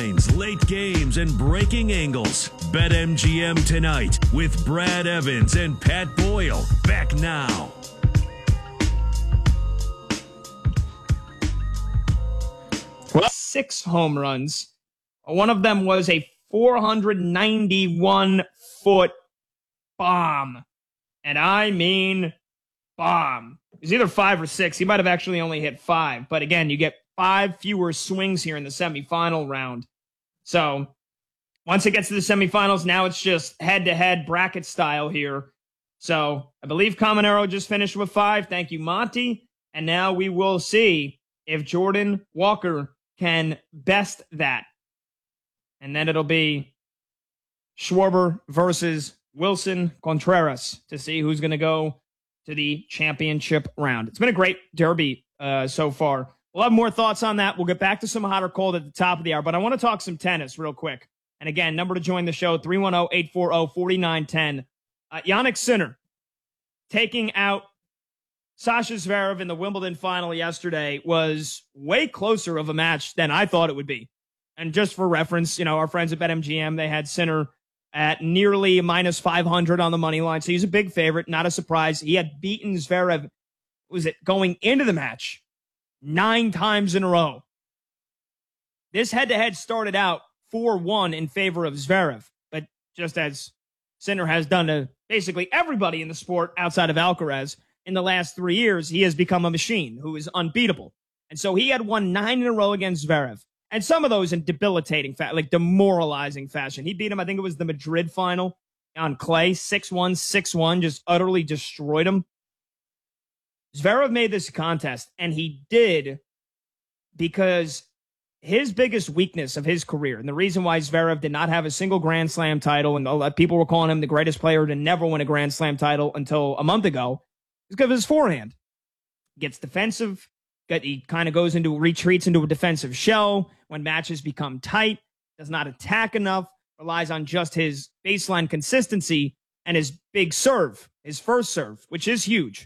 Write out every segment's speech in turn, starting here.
lines, late games, and breaking angles. BetMGM tonight with Brad Evans and Pat Boyle. Back now. Well, 6 home runs. One of them was a 491-foot bomb. And I mean bomb. It was either 5 or 6. He might have actually only hit 5. But again, you get 5 fewer swings here in the semifinal round. So once it gets to the semifinals, now it's just head-to-head bracket style here. So I believe Caminero just finished with 5. Thank you, Monty. And now we will see if Jordan Walker can best that. And then it'll be Schwarber versus Wilson Contreras to see who's going to go to the championship round. It's been a great derby so far. We'll have more thoughts on that. We'll get back to some hot or cold at the top of the hour, but I want to talk some tennis real quick. And again, number to join the show, 310-840-4910. Jannik Sinner taking out Sasha Zverev in the Wimbledon final yesterday was way closer of a match than I thought it would be. And just for reference, you know, our friends at BetMGM, they had Sinner at nearly minus 500 on the money line. So he's a big favorite, not a surprise. He had beaten Zverev, going into the match 9 times in a row. This head-to-head started out 4-1 in favor of Zverev, but just as Sinner has done to basically everybody in the sport outside of Alcaraz in the last 3 years, he has become a machine who is unbeatable. And so he had won 9 in a row against Zverev, and some of those in debilitating, demoralizing fashion. He beat him, I think it was the Madrid final on clay, 6-1, 6-1, just utterly destroyed him. Zverev made this contest, and he did because his biggest weakness of his career, and the reason why Zverev did not have a single Grand Slam title, and people were calling him the greatest player to never win a Grand Slam title until a month ago, is because of his forehand. Gets defensive, he kind of retreats into a defensive shell when matches become tight, does not attack enough, relies on just his baseline consistency and his big serve, his first serve, which is huge.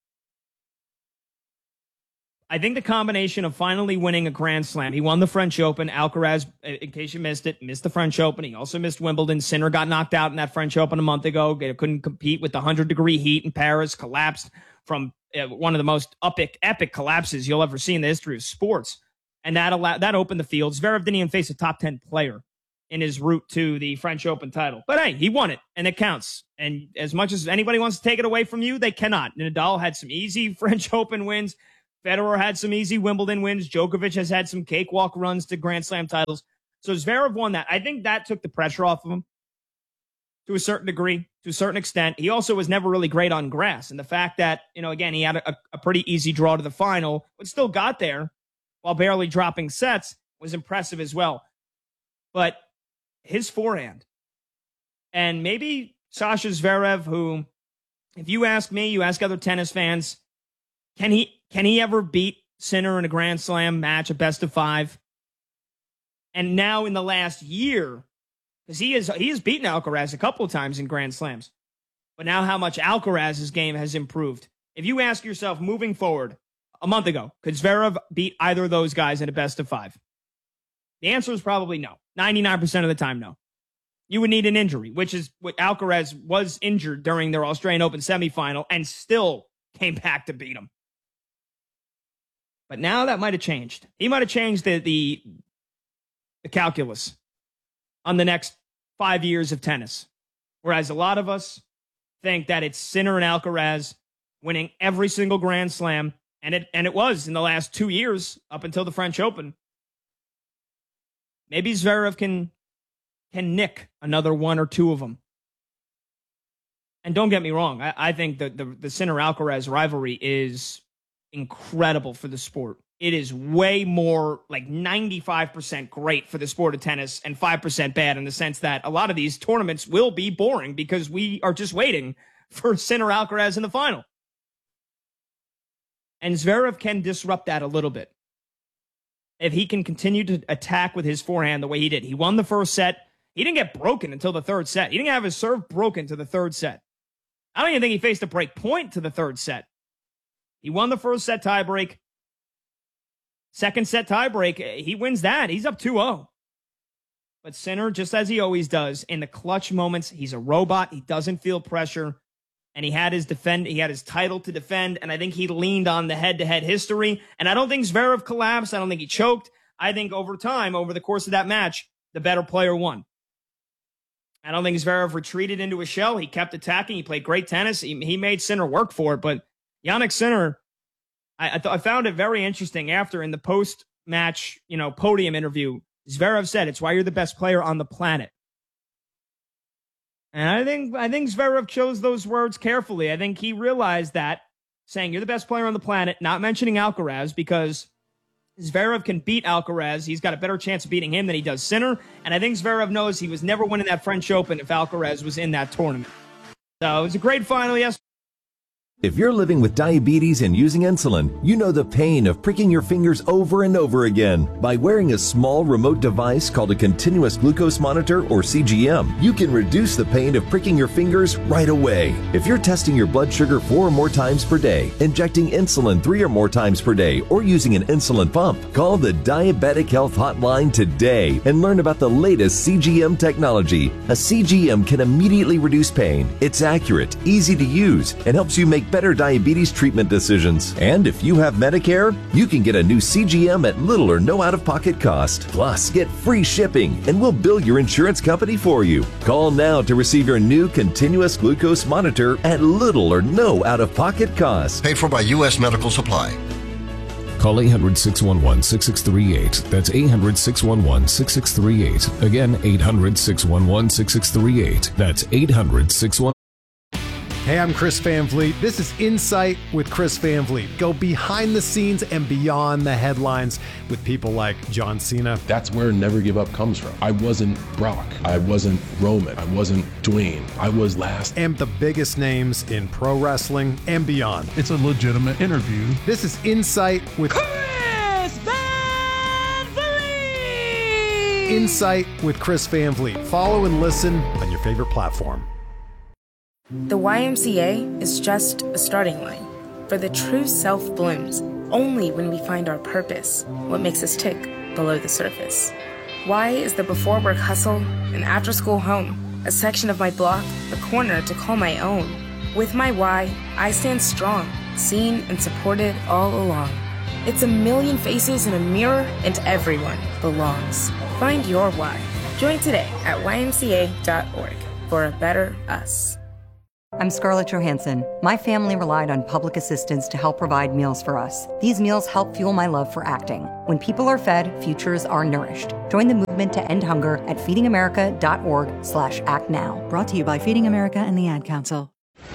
I think the combination of finally winning a Grand Slam, he won the French Open. Alcaraz, in case you missed it, missed the French Open. He also missed Wimbledon. Sinner got knocked out in that French Open a month ago. Couldn't compete with the 100-degree heat in Paris. Collapsed from one of the most epic collapses you'll ever see in the history of sports. And that opened the field. Zverev didn't even face a top 10 player in his route to the French Open title. But hey, he won it, and it counts. And as much as anybody wants to take it away from you, they cannot. Nadal had some easy French Open wins. Federer had some easy Wimbledon wins. Djokovic has had some cakewalk runs to Grand Slam titles. So Zverev won that. I think that took the pressure off of him to a certain degree, to a certain extent. He also was never really great on grass. And the fact that, again, he had a pretty easy draw to the final, but still got there while barely dropping sets was impressive as well. But his forehand, and maybe Sasha Zverev, who, if you ask me, you ask other tennis fans, can he ever beat Sinner in a Grand Slam match, a best of 5? And now in the last year, because he has beaten Alcaraz a couple of times in Grand Slams, but now how much Alcaraz's game has improved. If you ask yourself moving forward, a month ago, could Zverev beat either of those guys in a best of 5? The answer is probably no. 99% of the time, no. You would need an injury, which is what Alcaraz was injured during their Australian Open semifinal and still came back to beat him. But now that might have changed. He might have changed the calculus on the next 5 years of tennis. Whereas a lot of us think that it's Sinner and Alcaraz winning every single Grand Slam, and it was in the last 2 years up until the French Open. Maybe Zverev can nick another 1 or 2 of them. And don't get me wrong, I think the Sinner-Alcaraz rivalry is incredible for the sport. It is way more, like 95% great for the sport of tennis and 5% bad, in the sense that a lot of these tournaments will be boring because we are just waiting for Sinner-Alcaraz in the final. And Zverev can disrupt that a little bit if he can continue to attack with his forehand the way he did. He won the first set. He didn't get broken until the third set. He didn't have his serve broken to the third set. I don't even think he faced a break point to the third set. He won the first set tiebreak. Second set tiebreak, he wins that. He's up 2-0. But Sinner, just as he always does, in the clutch moments, he's a robot. He doesn't feel pressure. And he had his title to defend. And I think he leaned on the head-to-head history. And I don't think Zverev collapsed. I don't think he choked. I think over time, over the course of that match, the better player won. I don't think Zverev retreated into a shell. He kept attacking. He played great tennis. He made Sinner work for it. But Jannik Sinner, I found it very interesting after in the post-match, podium interview, Zverev said, it's why you're the best player on the planet. And I think Zverev chose those words carefully. I think he realized that, saying you're the best player on the planet, not mentioning Alcaraz, because Zverev can beat Alcaraz. He's got a better chance of beating him than he does Sinner. And I think Zverev knows he was never winning that French Open if Alcaraz was in that tournament. So it was a great final yesterday. If you're living with diabetes and using insulin, you know the pain of pricking your fingers over and over again. By wearing a small remote device called a continuous glucose monitor, or CGM, you can reduce the pain of pricking your fingers right away. If you're testing your blood sugar 4 or more times per day, injecting insulin 3 or more times per day, or using an insulin pump, call the Diabetic Health Hotline today and learn about the latest CGM technology. A CGM can immediately reduce pain. It's accurate, easy to use, and helps you make better diabetes treatment decisions. And if you have Medicare, you can get a new CGM at little or no out-of-pocket cost. Plus, get free shipping, and we'll bill your insurance company for you. Call now to receive your new continuous glucose monitor at little or no out-of-pocket cost. Paid for by U.S. Medical Supply. Call 800-611-6638. That's 800-611-6638. Again, 800-611-6638. That's 800-611. Hey, I'm Chris Van Vliet. This is Insight with Chris Van Vliet. Go behind the scenes and beyond the headlines with people like John Cena. That's where Never Give Up comes from. I wasn't Brock. I wasn't Roman. I wasn't Dwayne. I was last. And the biggest names in pro wrestling and beyond. It's a legitimate interview. This is Insight with Chris Van Vliet. Insight with Chris Van Vliet. Follow and listen on your favorite platform. The YMCA is just a starting line, for the true self blooms only when we find our purpose, what makes us tick below the surface. Y is the before work hustle, an after school home, a section of my block, a corner to call my own. With my Y, I stand strong, seen and supported all along. It's a million faces in a mirror, and everyone belongs. Find your Y. Join today at ymca.org for a better us. I'm Scarlett Johansson. My family relied on public assistance to help provide meals for us. These meals help fuel my love for acting. When people are fed, futures are nourished. Join the movement to end hunger at feedingamerica.org/actnow. Brought to you by Feeding America and the Ad Council.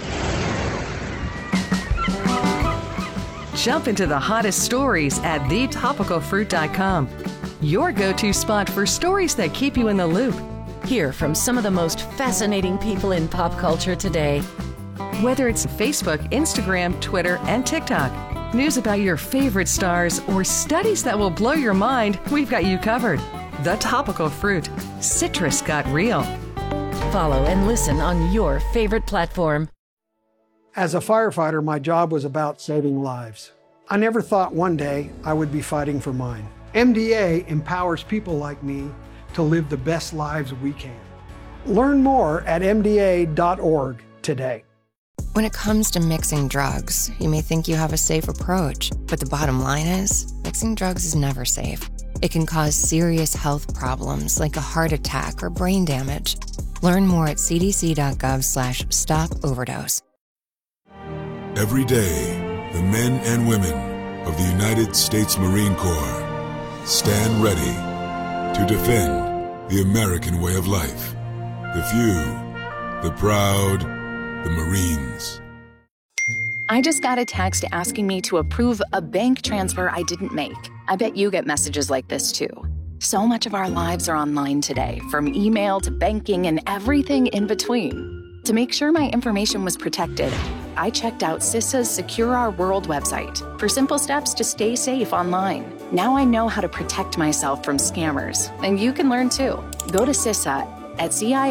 Jump into the hottest stories at thetopicalfruit.com. Your go-to spot for stories that keep you in the loop. Hear from some of the most fascinating people in pop culture today. Whether it's Facebook, Instagram, Twitter, and TikTok, news about your favorite stars, or studies that will blow your mind, we've got you covered. The Topical Fruit. Citrus got real. Follow and listen on your favorite platform. As a firefighter, my job was about saving lives. I never thought one day I would be fighting for mine. MDA empowers people like me to live the best lives we can. Learn more at MDA.org today. When it comes to mixing drugs, you may think you have a safe approach, but the bottom line is, mixing drugs is never safe. It can cause serious health problems like a heart attack or brain damage. Learn more at cdc.gov/stop-overdose. Every day, the men and women of the United States Marine Corps stand ready to defend the American way of life. The few, the proud, the Marines. I just got a text asking me to approve a bank transfer I didn't make. I bet you get messages like this too. So much of our lives are online today, from email to banking and everything in between. To make sure my information was protected, I checked out CISA's Secure Our World website for simple steps to stay safe online. Now I know how to protect myself from scammers, and you can learn too. Go to CISA at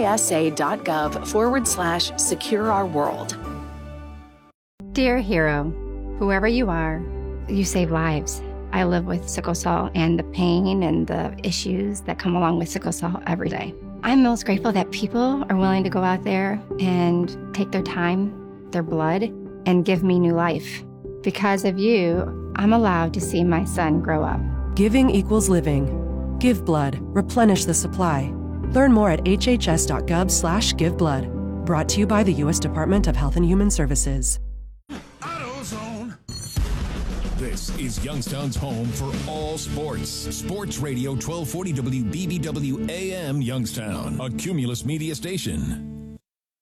cisa.gov/Secure Our World. Dear hero, whoever you are, you save lives. I live with sickle cell and the pain and the issues that come along with sickle cell every day. I'm most grateful that people are willing to go out there and take their time, their blood, and give me new life. Because of you, I'm allowed to see my son grow up. Giving equals living. Give blood. Replenish the supply. Learn more at hhs.gov/giveblood. Brought to you by the U.S. Department of Health and Human Services. This is Youngstown's home for all sports. Sports Radio 1240 WBBW AM Youngstown, a Cumulus media station.